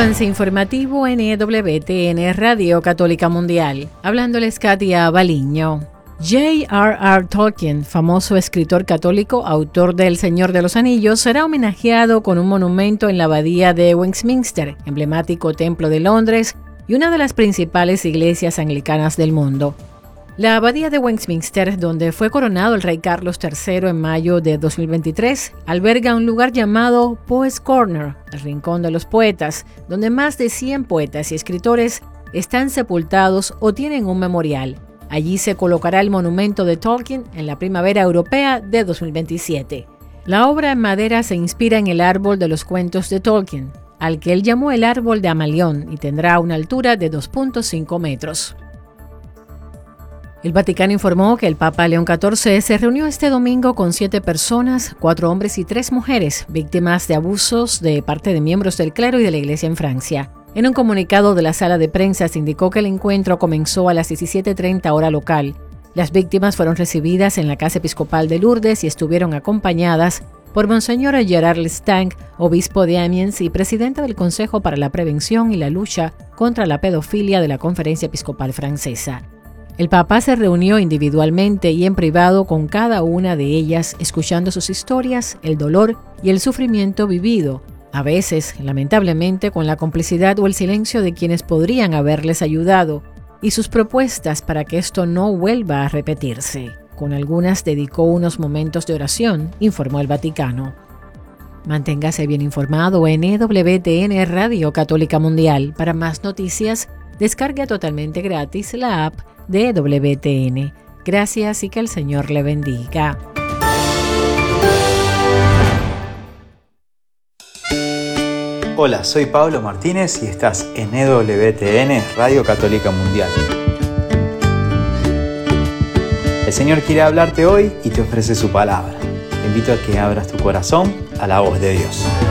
Avance informativo en EWTN Radio Católica Mundial. Hablándoles Katia Baliño. J.R.R. Tolkien, famoso escritor católico, autor de El Señor de los Anillos, será homenajeado con un monumento en la abadía de Westminster, emblemático templo de Londres y una de las principales iglesias anglicanas del mundo. La abadía de Westminster, donde fue coronado el rey Carlos III en mayo de 2023, alberga un lugar llamado Poets' Corner, el rincón de los poetas, donde más de 100 poetas y escritores están sepultados o tienen un memorial. Allí se colocará el monumento de Tolkien en la Primavera Europea de 2027. La obra en madera se inspira en el árbol de los cuentos de Tolkien, al que él llamó el árbol de Amalión, y tendrá una altura de 2.5 metros. El Vaticano informó que el Papa León XIV se reunió este domingo con 7 personas, 4 hombres y 3 mujeres, víctimas de abusos de parte de miembros del clero y de la Iglesia en Francia. En un comunicado de la sala de prensa se indicó que el encuentro comenzó a las 17:30 hora local. Las víctimas fueron recibidas en la Casa Episcopal de Lourdes y estuvieron acompañadas por Monseñor Gerard Lestang, obispo de Amiens y presidente del Consejo para la Prevención y la Lucha contra la Pedofilia de la Conferencia Episcopal Francesa. El Papa se reunió individualmente y en privado con cada una de ellas, escuchando sus historias, el dolor y el sufrimiento vivido, a veces, lamentablemente, con la complicidad o el silencio de quienes podrían haberles ayudado, y sus propuestas para que esto no vuelva a repetirse. Con algunas dedicó unos momentos de oración, informó el Vaticano. Manténgase bien informado en EWTN Radio Católica Mundial. Para más noticias, descargue totalmente gratis la app de EWTN. Gracias y que el Señor le bendiga. Hola, soy Pablo Martínez y estás en EWTN Radio Católica Mundial. El Señor quiere hablarte hoy y te ofrece su palabra. Te invito a que abras tu corazón a la voz de Dios.